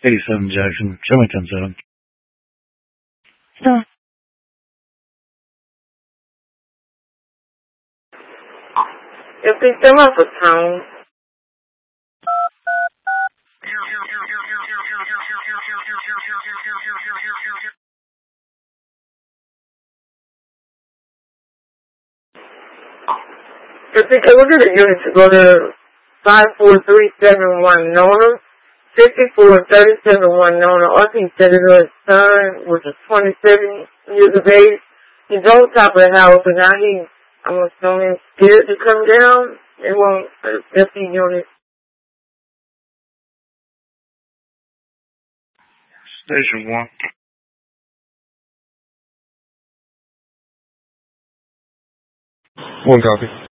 87 Jackson, show me 10-7. Eu tenho que ter uma opção. Eu think I look at the unit to go to 54371 Nona, 5437 Nona. Auntie said that her son was 27 years of age. He's on top of the house, and now I'm assuming, scared to come down. They won't accept the unit. Station 1. 1 copy.